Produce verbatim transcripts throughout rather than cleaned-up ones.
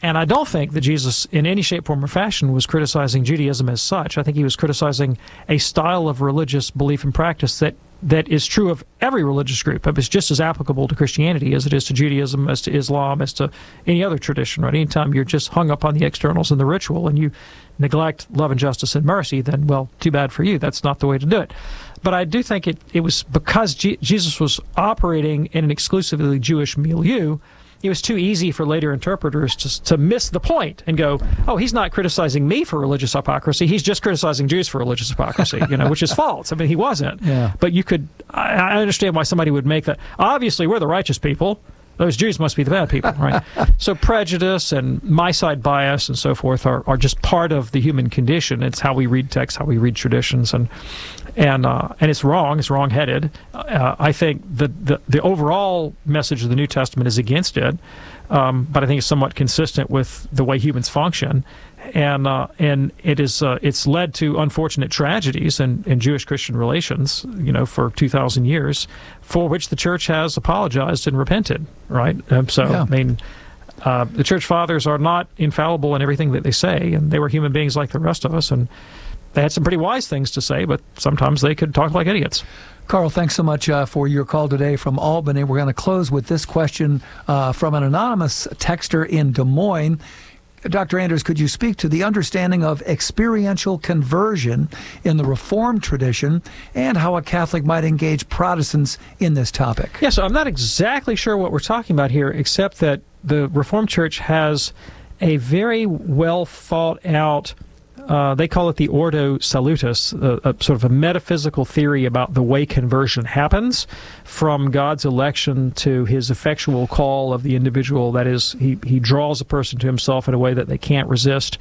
and I don't think that Jesus, in any shape, form, or fashion, was criticizing Judaism as such. I think he was criticizing a style of religious belief and practice that that is true of every religious group. It's just as applicable to Christianity as it is to Judaism, as to Islam, as to any other tradition. Right? Anytime you're just hung up on the externals and the ritual and you neglect love and justice and mercy, then, well, too bad for you. That's not the way to do it. But I do think it, it was because G- Jesus was operating in an exclusively Jewish milieu, it was too easy for later interpreters to, to miss the point and go, oh, he's not criticizing me for religious hypocrisy. He's just criticizing Jews for religious hypocrisy, you know, which is false. I mean, he wasn't. Yeah. But you could, I, I understand why somebody would make that. Obviously, we're the righteous people. Those Jews must be the bad people, right? So prejudice and my side bias and so forth are, are just part of the human condition. It's how we read texts, how we read traditions, and and uh, and it's wrong. It's wrong-headed. Uh, I think the, the the overall message of the New Testament is against it, um, but I think it's somewhat consistent with the way humans function, and uh, and it is uh, it's led to unfortunate tragedies in, in Jewish Christian relations, you know, for two thousand years, for which the church has apologized and repented. Right. Um, so yeah. I mean, uh, the church fathers are not infallible in everything that they say, and they were human beings like the rest of us, and they had some pretty wise things to say, but sometimes they could talk like idiots. Carl, thanks so much uh, for your call today from Albany. We're going to close with this question uh, from an anonymous texter in Des Moines. Doctor Anders, could you speak to the understanding of experiential conversion in the Reformed tradition and how a Catholic might engage Protestants in this topic? Yeah, so I'm not exactly sure what we're talking about here, except that the Reformed Church has a very well thought out, uh, they call it the Ordo Salutis, a, a sort of a metaphysical theory about the way conversion happens from God's election to his effectual call of the individual. That is, he, he draws a person to himself in a way that they can't resist,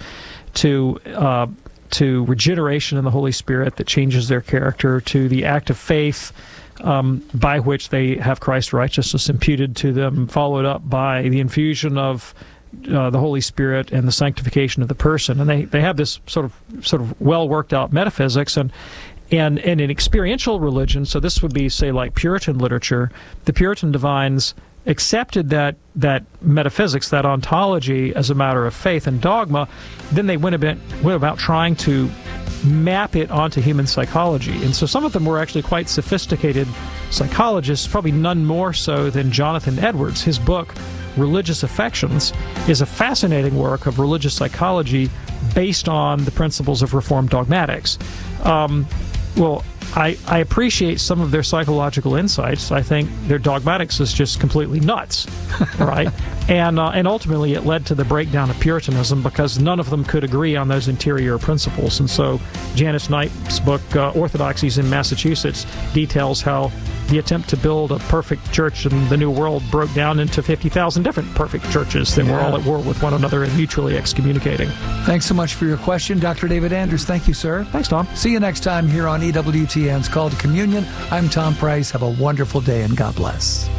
to uh, to regeneration in the Holy Spirit that changes their character, to the act of faith um, by which they have Christ's righteousness imputed to them, followed up by the infusion of Uh, the Holy Spirit and the sanctification of the person. And they, they have this sort of sort of well worked out metaphysics, and and and in experiential religion, so this would be, say, like Puritan literature, the Puritan divines accepted that that metaphysics, that ontology, as a matter of faith and dogma. Then they went about went about trying to map it onto human psychology. And so some of them were actually quite sophisticated psychologists, probably none more so than Jonathan Edwards. His book, Religious Affections, is a fascinating work of religious psychology based on the principles of Reformed dogmatics. Um, well, I, I appreciate some of their psychological insights. I think their dogmatics is just completely nuts, right? And uh, and ultimately it led to the breakdown of Puritanism because none of them could agree on those interior principles. And so Janice Knight's book, uh, Orthodoxies in Massachusetts, details how the attempt to build a perfect church in the New World broke down into fifty thousand different perfect churches that yeah. were all at war with one another and mutually excommunicating. Thanks so much for your question, Doctor David Anders. Thank you, sir. Thanks, Tom. See you next time here on E W T N's Call to Communion. I'm Tom Price. Have a wonderful day and God bless.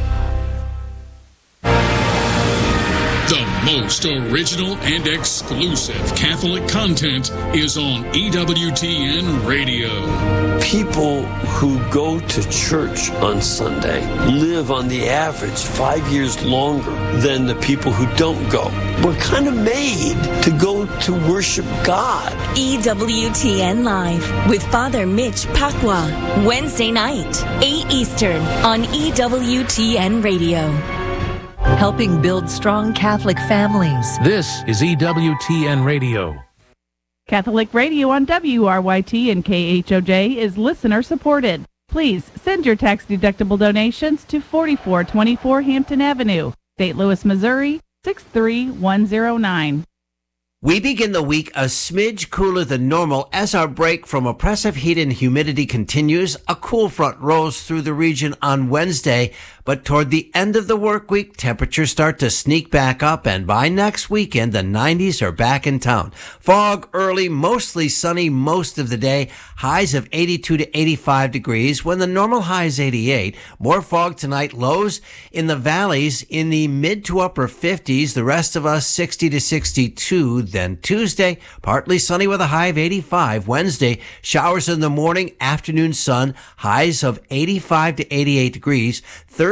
The most original and exclusive Catholic content is on E W T N Radio. People who go to church on Sunday live on the average five years longer than the people who don't go. We're kind of made to go to worship God. E W T N Live with Father Mitch Pacwa, Wednesday night, eight Eastern on E W T N Radio. Helping build strong Catholic families. This is E W T N Radio. Catholic Radio on W R Y T and K H O J is listener supported. Please send your tax-deductible donations to forty-four twenty-four Hampton Avenue, Saint Louis, Missouri, six three one zero nine. We begin the week a smidge cooler than normal as our break from oppressive heat and humidity continues. A cool front rolls through the region on Wednesday, but toward the end of the work week, temperatures start to sneak back up, and by next weekend, the nineties are back in town. Fog early, mostly sunny most of the day, highs of eighty-two to eighty-five degrees, when the normal high is eighty-eight. More fog tonight, lows in the valleys in the mid to upper fifties, the rest of us sixty to sixty-two. Then Tuesday, partly sunny with a high of eighty-five. Wednesday, showers in the morning, afternoon sun, highs of eighty-five to eighty-eight degrees. Thursday,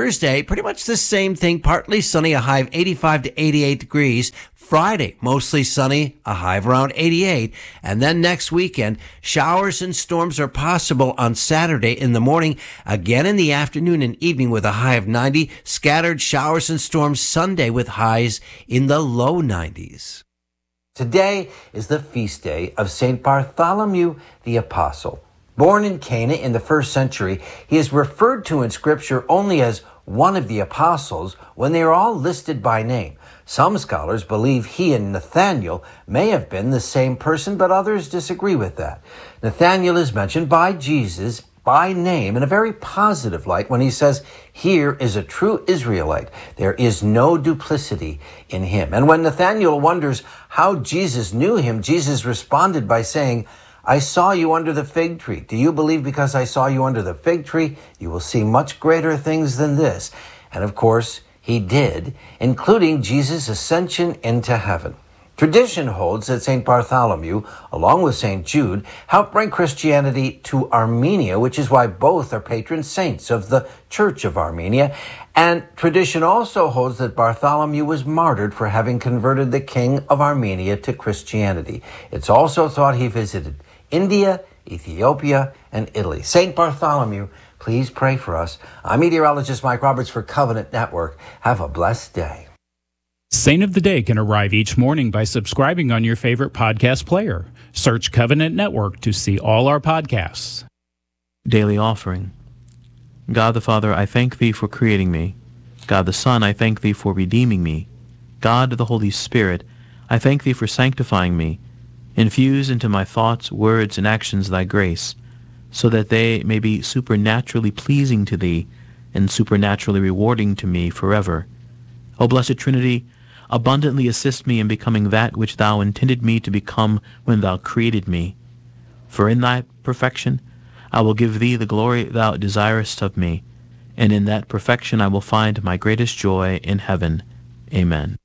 Thursday, pretty much the same thing. Partly sunny, a high of eighty-five to eighty-eight degrees. Friday, mostly sunny, a high of around eighty-eight. And then next weekend, showers and storms are possible on Saturday in the morning, again in the afternoon and evening with a high of ninety. Scattered showers and storms Sunday with highs in the low nineties. Today is the feast day of Saint Bartholomew the Apostle. Born in Cana in the first century, he is referred to in Scripture only as one of the apostles when they are all listed by name. Some scholars believe he and Nathanael may have been the same person, but others disagree with that. Nathanael is mentioned by Jesus by name in a very positive light when he says, "Here is a true Israelite. There is no duplicity in him." And when Nathanael wonders how Jesus knew him, Jesus responded by saying, "I saw you under the fig tree. Do you believe because I saw you under the fig tree? You will see much greater things than this." And of course, he did, including Jesus' ascension into heaven. Tradition holds that Saint Bartholomew, along with Saint Jude, helped bring Christianity to Armenia, which is why both are patron saints of the Church of Armenia. And tradition also holds that Bartholomew was martyred for having converted the king of Armenia to Christianity. It's also thought he visited India, Ethiopia, and Italy. Saint Bartholomew, please pray for us. I'm meteorologist Mike Roberts for Covenant Network. Have a blessed day. Saint of the Day can arrive each morning by subscribing on your favorite podcast player. Search Covenant Network to see all our podcasts. Daily Offering. God the Father, I thank Thee for creating me. God the Son, I thank Thee for redeeming me. God the Holy Spirit, I thank Thee for sanctifying me. Infuse into my thoughts, words, and actions Thy grace, so that they may be supernaturally pleasing to Thee and supernaturally rewarding to me forever. O Blessed Trinity, abundantly assist me in becoming that which Thou intended me to become when Thou created me. For in Thy perfection I will give Thee the glory Thou desirest of me, and in that perfection I will find my greatest joy in heaven. Amen.